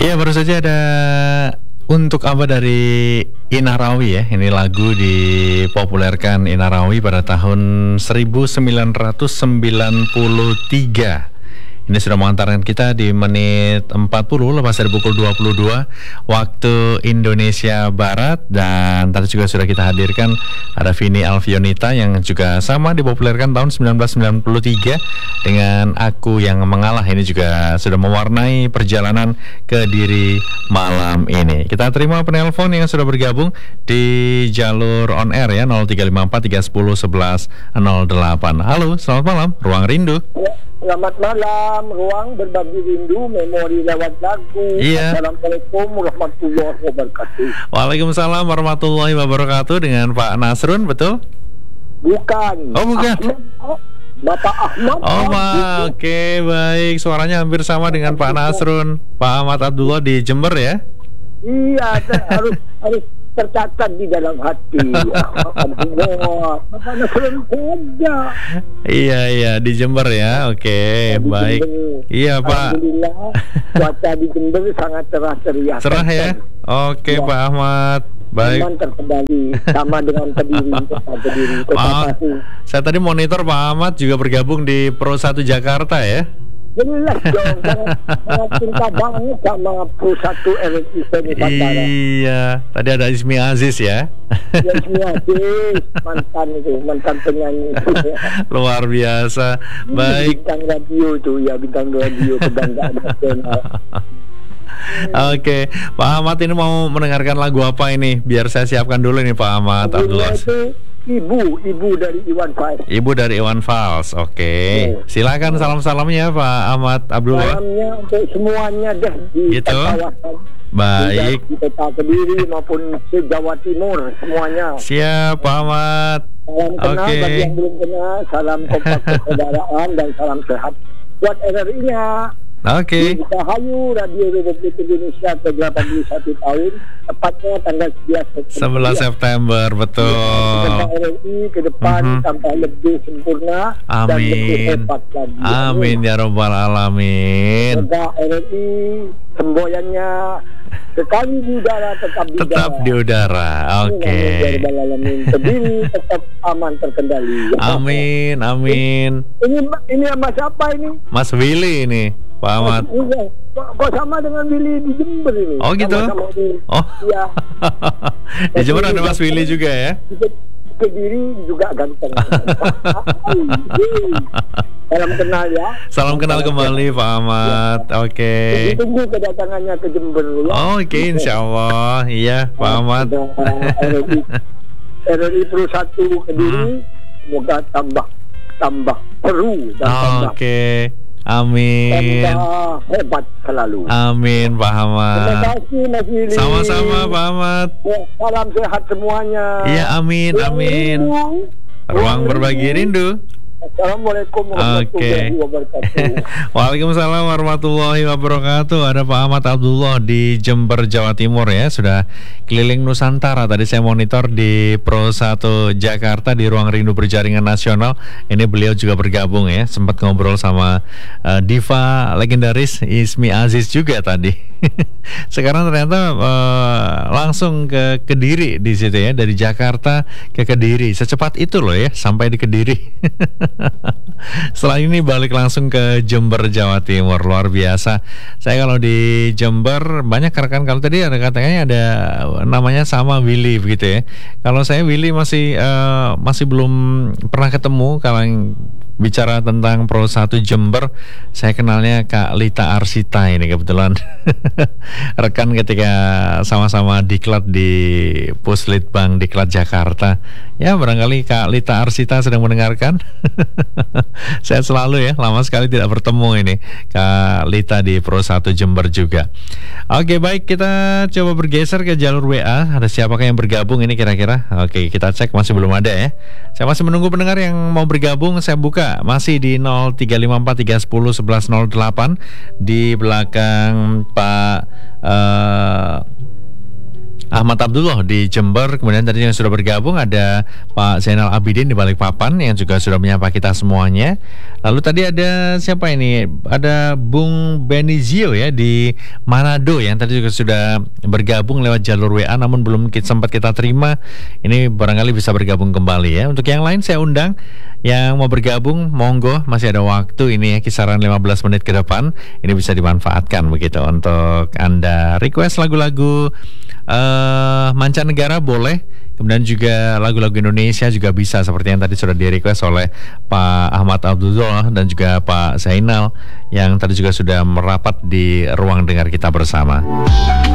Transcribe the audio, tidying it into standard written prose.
Ya, baru saja ada Untuk Apa dari Inah Rawi ya. Ini lagu dipopulerkan Inah Rawi pada tahun 1993. Ini sudah mengantarkan kita di menit 40 lepas dari pukul 22 waktu Indonesia Barat. Dan tadi juga sudah kita hadirkan ada Vini Alfionita yang juga sama dipopulerkan tahun 1993 dengan Aku Yang Mengalah. Ini juga sudah mewarnai perjalanan Kediri malam ini. Kita terima penelpon yang sudah bergabung di jalur on air ya, 0354 310 11 08. Halo, selamat malam, Ruang Rindu. Selamat malam, Ruang Berbagi Rindu, memori lewat lagu. Iya. Assalamualaikum warahmatullahi wabarakatuh. Waalaikumsalam warahmatullahi wabarakatuh. Dengan Pak Nasrun, betul? Bukan. Oh, bukan. Bapak Ahmad. Oh, oke, baik. Suaranya hampir sama dengan Pak Nasrun. Pak Ahmad Abdullah di Jember ya? Iya, harus tercatat di dalam hati. Bapak Nasrun saja. Iya, di Jember ya. Oke, baik. Iya, Pak. Alhamdulillah, cuaca di Jember sangat cerah ceria. Cerah ya? Oke, ya. Pak Ahmad. Baik. Aman terkendali, sama dengan Kediri. Saya tadi monitor Pak Ahmad juga bergabung di Pro 1 Jakarta ya. Jelas dong, sangat cinta banget sama Pro 1 RRI Nusantara. Iya, tadi ada Ismi Aziz ya. Ya, Ismi Aziz, mantan penyanyi. Luar biasa. Baik. Bintang radio tuh ya, bintang radio kebanggaan nasional. Oke, Pak Ahmad ini mau mendengarkan lagu apa ini? Biar saya siapkan dulu nih Pak Ahmad Abdullah. Ibu dari Iwan Fals. Ibu dari Iwan Fals. Oke. Silakan salam-salamnya Pak Ahmad Abdullah. Salamnya untuk semuanya deh di kawasan. Baik. Di kota Kediri maupun se-Jawa Timur semuanya. Siap Pak Ahmad. Salam kenal bagi yang belum kenal. Salam kompak persaudaraan dan salam sehat buat RRI-nya. Oke. Rahayu Radio Republik Indonesia ke-81 tahun, tepatnya tanggal 11 September, betul. Ya, RRI ke depan sampai lebih sempurna. Amin. Dan lebih hebat lagi. Amin ya Rabbal Alamin. Semoga RRI semboyannya sekali di udara tetap di udara. Oke. Kediri tetap aman terkendali. Amin. Ini sama siapa ini? Mas Willy ini, Pak Ahmad. Kok sama dengan Willy di Jember ini? Oh gitu? Oh iya. Di Jember ada Mas Willy juga ya? Kediri juga ganteng. Salam kenal ya. Salam kenal kembali Pak Ahmad. Ya. Oke. Tunggu kedatangannya ke Jember ya. Oke, insya Allah. Iya Pak Ahmad. RRI Pro 1 Kediri semoga tambah seru dan tambah. Oke. Amin. Hebat selalu. Amin Pak Ahmad. Terima kasih Mas Willy. Sama-sama Pak Ahmad. Ya, salam sehat semuanya. Iya, amin. Ruang Berbagi Rindu. Assalamualaikum warahmatullahi wabarakatuh. Waalaikumsalam warahmatullahi wabarakatuh. Ada Pak Ahmad Abdullah di Jember, Jawa Timur ya. Sudah keliling Nusantara. Tadi saya monitor di Pro 1 Jakarta di Ruang Rindu Berjaringan Nasional. Ini beliau juga bergabung ya. Sempat ngobrol sama diva legendaris Ismi Aziz juga tadi. Sekarang ternyata langsung ke Kediri di situ ya. Dari Jakarta ke Kediri. Secepat itu loh ya sampai di Kediri. Setelah ini balik langsung ke Jember, Jawa Timur. Luar biasa. Saya kalau di Jember banyak rekan, kalau tadi ada katanya ada namanya sama Willy begitu ya. Kalau saya Willy masih belum pernah ketemu. Kalau yang bicara tentang Pro 1 Jember, saya kenalnya Kak Lita Arsita ini kebetulan rekan ketika sama-sama diklat di Puslitbang Diklat Jakarta. Ya barangkali Kak Lita Arsita sedang mendengarkan. Saya selalu ya, lama sekali tidak bertemu ini Kak Lita di Pro 1 Jember juga. Oke baik, kita coba bergeser ke jalur WA. Ada siapakah yang bergabung ini kira-kira? Oke, kita cek, masih belum ada ya. Saya masih menunggu pendengar yang mau bergabung. Saya buka masih di 0354 310 11 08 di belakang Pak Ahmad Abdullah di Jember. Kemudian tadi yang sudah bergabung ada Pak Zainal Abidin di Balikpapan yang juga sudah menyapa kita semuanya. Lalu tadi ada siapa ini? Ada Bung Benizio ya di Manado yang tadi juga sudah bergabung lewat jalur WA namun belum sempat kita terima. Ini barangkali bisa bergabung kembali ya. Untuk yang lain saya undang yang mau bergabung, monggo, masih ada waktu ini ya, kisaran 15 menit ke depan. Ini bisa dimanfaatkan begitu untuk Anda request lagu-lagu mancanegara boleh, kemudian juga lagu-lagu Indonesia juga bisa seperti yang tadi sudah di-request oleh Pak Ahmad Abdullah dan juga Pak Zainal yang tadi juga sudah merapat di ruang dengar kita bersama.